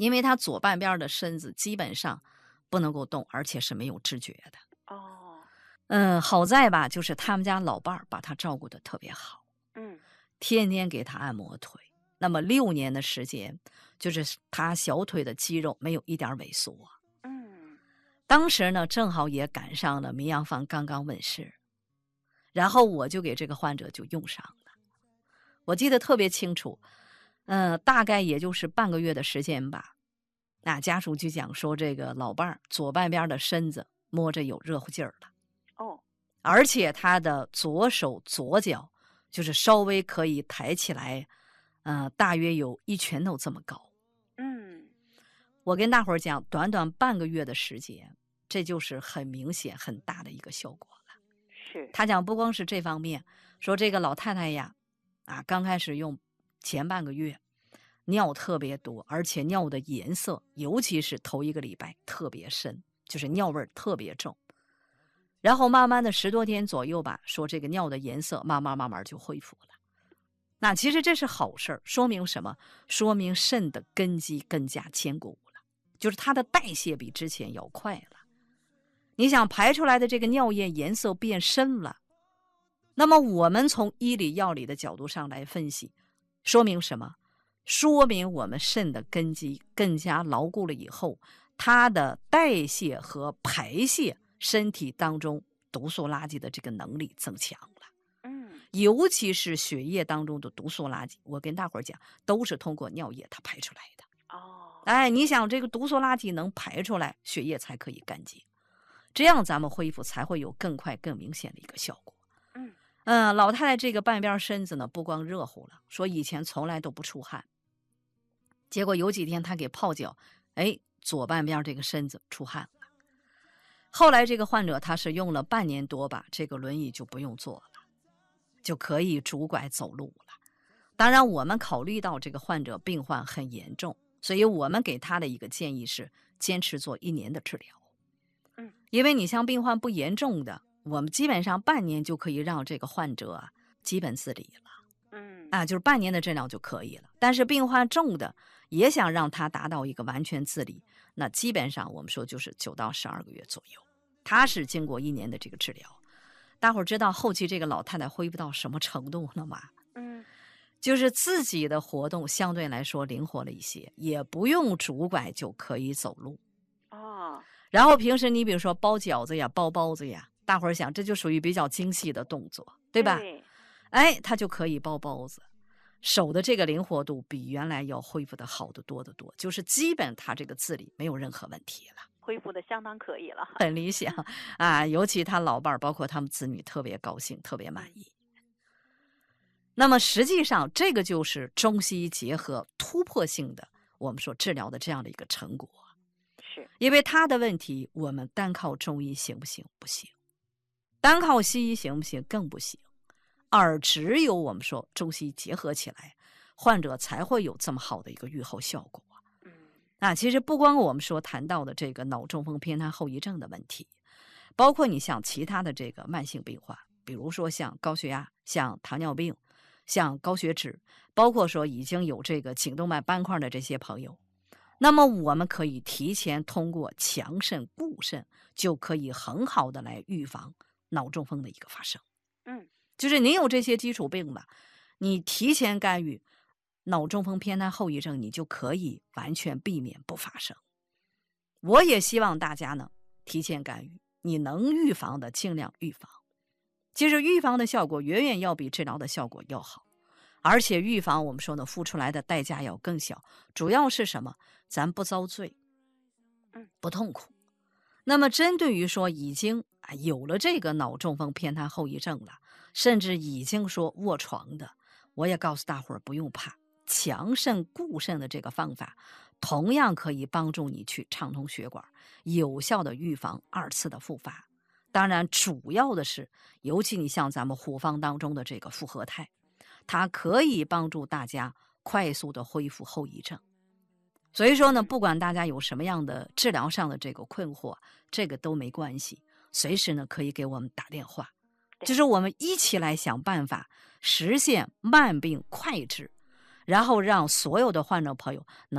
因为他左半边的身子基本上不能够动，而且是没有知觉的。好在吧，就是他们家老伴儿把他照顾得特别好，天天给他按摩腿。那么6年的时间，就是他小腿的肌肉没有一点萎缩。当时呢，正好也赶上了民药方刚刚问世，然后我就给这个患者就用上了。我记得特别清楚，大概也就是半个月的时间吧。那家属就讲说，这个老伴儿左半边的身子摸着有热乎劲儿了。而且他的左手左脚就是稍微可以抬起来，大约有1拳头这么高。我跟大伙儿讲，短短半个月的时间，这就是很明显很大的一个效果了。 是。 他讲不光是这方面，说这个老太太呀，刚开始用前半个月，尿特别多，而且尿的颜色，尤其是头1个礼拜特别深，就是尿味儿特别重。然后慢慢的10多天左右吧，说这个尿的颜色慢慢就恢复了。那其实这是好事儿，说明什么？说明肾的根基更加坚固了，就是它的代谢比之前要快了。你想排出来的这个尿液颜色变深了，那么我们从医理药理的角度上来分析，说明什么？说明我们肾的根基更加牢固了以后，它的代谢和排泄身体当中毒素垃圾的这个能力增强了。尤其是血液当中的毒素垃圾，我跟大伙儿讲，都是通过尿液它排出来的。你想这个毒素垃圾能排出来，血液才可以干净，这样咱们恢复才会有更快更明显的一个效果。老太太这个半边身子呢，不光热乎了，说以前从来都不出汗，结果有几天她给泡脚，左半边这个身子出汗了。后来这个患者他是用了半年多吧，这个轮椅就不用坐了，就可以拄拐走路了。当然我们考虑到这个患者病患很严重，所以我们给他的一个建议是坚持做1年的治疗。因为你像病患不严重的，我们基本上半年就可以让这个患者基本自理了。就是半年的治疗就可以了。但是病患重的也想让他达到一个完全自理，那基本上我们说就是9到12个月左右。他是经过1年的这个治疗。大伙儿知道后期这个老太太恢复到什么程度了吗？就是自己的活动相对来说灵活了一些，也不用拄拐就可以走路。然后平时你比如说包饺子呀、包包子呀，大伙儿想这就属于比较精细的动作，对吧？他就可以包包子，手的这个灵活度比原来要恢复的好得多得多，就是基本他这个自理没有任何问题了， 恢复的相当可以了， 很理想尤其他老伴儿包括他们子女特别高兴，特别满意。那么实际上这个就是中西医结合突破性的我们说治疗的这样的一个成果。 是因为他的问题我们单靠中医行不行？不行。单靠西医行不行？更不行。而只有我们说中西医结合起来，患者才会有这么好的一个预后效果。其实不光我们说谈到的这个脑中风偏瘫后遗症的问题，包括你像其他的这个慢性病患，比如说像高血压、像糖尿病、像高血脂，包括说已经有这个颈动脉斑块的这些朋友，那么我们可以提前通过强肾固肾，就可以很好的来预防脑中风的一个发生。就是你有这些基础病了，你提前干预脑中风偏瘫后遗症，你就可以完全避免不发生。我也希望大家呢提前干预，你能预防的尽量预防。其实预防的效果远远要比治疗的效果要好，而且预防我们说呢付出来的代价要更小。主要是什么？咱不遭罪，不痛苦。那么针对于说已经有了这个脑中风偏瘫后遗症了，甚至已经说卧床的，我也告诉大伙儿不用怕，强肾固肾的这个方法同样可以帮助你去畅通血管，有效的预防2次的复发。当然主要的是，尤其你像咱们虎方当中的这个复合肽，它可以帮助大家快速的恢复后遗症。所以说呢，不管大家有什么样的治疗上的这个困惑，这个都没关系，随时呢可以给我们打电话，就是我们一起来想办法实现慢病快治，然后让所有的患者朋友能